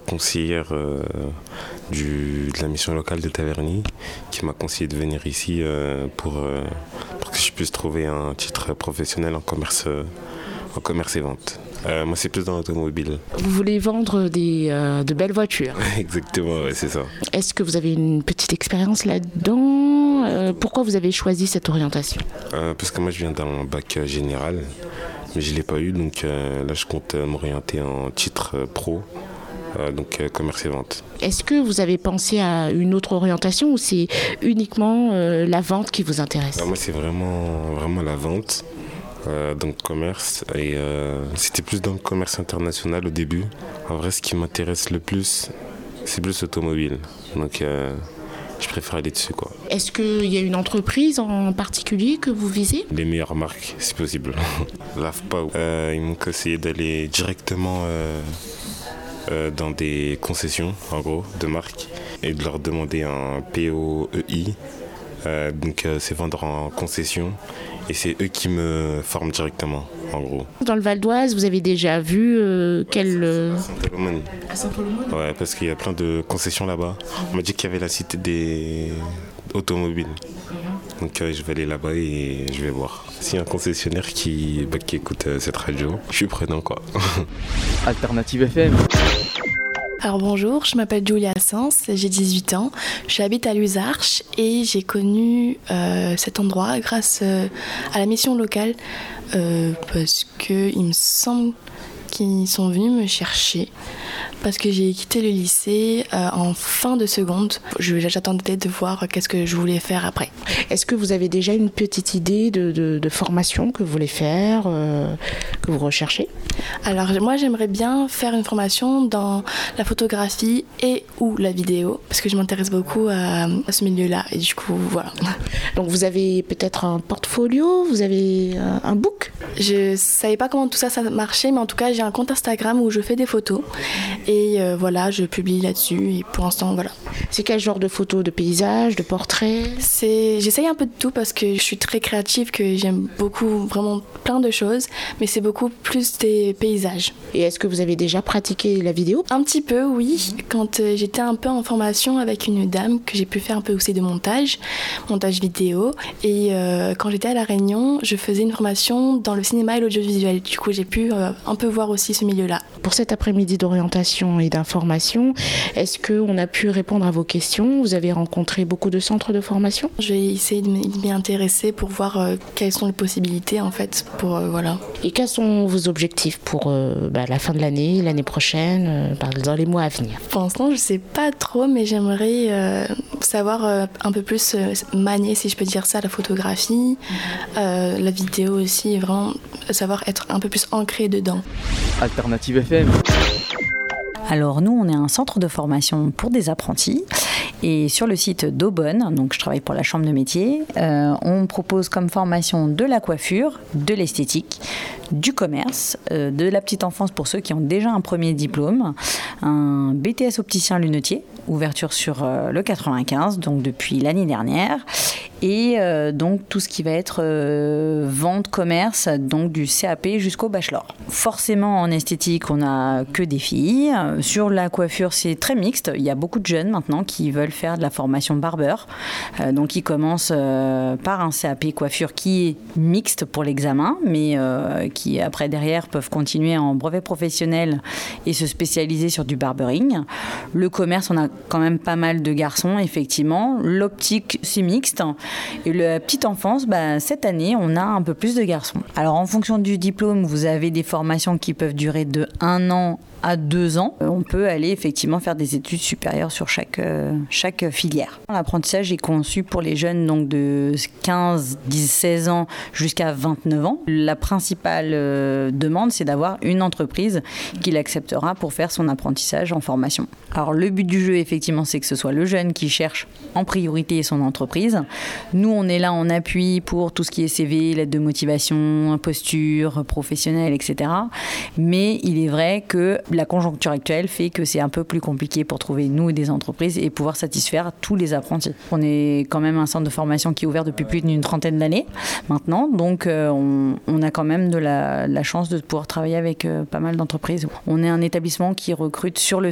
conseillère de la mission locale de Taverny qui m'a conseillé de venir ici pour que je puisse trouver un titre professionnel en commerce et vente. Moi, c'est plus dans l'automobile. Vous voulez vendre de belles voitures. Exactement, ouais, c'est ça. Est-ce que vous avez une petite expérience là-dedans ? Pourquoi vous avez choisi cette orientation ? Parce que moi, je viens d'un bac général, mais je ne l'ai pas eu. Donc là, je compte m'orienter en titre pro, donc commerce et vente. Est-ce que vous avez pensé à une autre orientation ou c'est uniquement la vente qui vous intéresse ? Moi, c'est vraiment la vente. Dans le commerce et c'était plus dans le commerce international au début. En vrai, ce qui m'intéresse le plus, c'est plus l'automobile. Donc je préfère aller dessus, quoi. Est-ce qu'il y a une entreprise en particulier que vous visez ? Les meilleures marques, si possible. L'AFPA, ils m'ont conseillé d'aller directement dans des concessions, en gros, de marques, et de leur demander un POEI. Donc c'est vendre en concession. Et c'est eux qui me forment directement, en gros. Dans le Val d'Oise, vous avez déjà vu quel... Saint-Palomone. À Saint-Palomone ? Ouais, parce qu'il y a plein de concessions là-bas. On m'a dit qu'il y avait la cité des automobiles. Donc je vais aller là-bas et je vais voir. S'il y a un concessionnaire qui écoute cette radio, je suis prenant, quoi. Alternative FM. Alors bonjour, je m'appelle Julia Sens, j'ai 18 ans, j'habite à Luzarches et j'ai connu cet endroit grâce à la mission locale parce qu'il me semble qu'ils sont venus me chercher parce que j'ai quitté le lycée en fin de seconde. J'attendais de voir qu'est-ce que je voulais faire après. Est-ce que vous avez déjà une petite idée de formation que vous voulez faire, que vous recherchez ? Alors moi j'aimerais bien faire une formation dans la photographie et ou la vidéo parce que je m'intéresse beaucoup à ce milieu-là et du coup voilà. Donc vous avez peut-être un portfolio, vous avez un book ? Je savais pas comment tout ça marchait mais en tout cas j'ai un compte Instagram où je fais des photos et voilà je publie là-dessus et pour l'instant voilà. C'est quel genre de photos ? De paysages, de portraits ? J'essaye un peu de tout parce que je suis très créative, que j'aime beaucoup vraiment plein de choses mais c'est beaucoup plus des paysages. Et est-ce que vous avez déjà pratiqué la vidéo ? Un petit peu, oui. Quand j'étais un peu en formation avec une dame, que j'ai pu faire un peu aussi de montage vidéo. Et quand j'étais à La Réunion, je faisais une formation dans le cinéma et l'audiovisuel. Du coup, j'ai pu un peu voir aussi ce milieu-là. Pour cet après-midi d'orientation et d'information, est-ce qu'on a pu répondre à vos questions ? Vous avez rencontré beaucoup de centres de formation ? Je vais essayer de m'y intéresser pour voir quelles sont les possibilités, en fait, pour voilà. Et quels sont vos objectifs pour la fin de l'année prochaine, dans les mois à venir ? Pour l'instant, je ne sais pas trop, mais j'aimerais savoir un peu plus manier, si je peux dire ça, la photographie, la vidéo aussi, et vraiment savoir être un peu plus ancré dedans. Alternative FM. Alors nous, on est un centre de formation pour des apprentis. Et sur le site d'Aubonne, donc je travaille pour la chambre de métier, on propose comme formation de la coiffure, de l'esthétique, du commerce, de la petite enfance pour ceux qui ont déjà un premier diplôme, un BTS opticien lunetier, ouverture sur le 95, donc depuis l'année dernière, et donc tout ce qui va être vente, commerce, donc du CAP jusqu'au bachelor. Forcément en esthétique, on n'a que des filles. Sur la coiffure, c'est très mixte. Il y a beaucoup de jeunes maintenant qui veulent faire de la formation barbeur. Donc ils commencent par un CAP coiffure qui est mixte pour l'examen, mais qui après derrière peuvent continuer en brevet professionnel et se spécialiser sur du barbering. Le commerce, on a quand même pas mal de garçons, effectivement. L'optique, c'est mixte. Et la petite enfance, cette année, on a un peu plus de garçons. Alors en fonction du diplôme, vous avez des formations qui peuvent durer de 1 an à 2 ans. On peut aller effectivement faire des études supérieures sur chaque filière. L'apprentissage est conçu pour les jeunes donc de 15, 10, 16 ans jusqu'à 29 ans. La principale demande, c'est d'avoir une entreprise qui l'acceptera pour faire son apprentissage en formation. Alors le but du jeu, effectivement, c'est que ce soit le jeune qui cherche en priorité son entreprise. Nous, on est là en appui pour tout ce qui est CV, lettre de motivation, posture professionnelle, etc. Mais il est vrai que la conjoncture actuelle fait que c'est un peu plus compliqué pour trouver, nous, des entreprises et pouvoir satisfaire tous les apprentis. On est quand même un centre de formation qui est ouvert depuis plus d'une trentaine d'années maintenant, donc on a quand même de la chance de pouvoir travailler avec pas mal d'entreprises. On est un établissement qui recrute sur le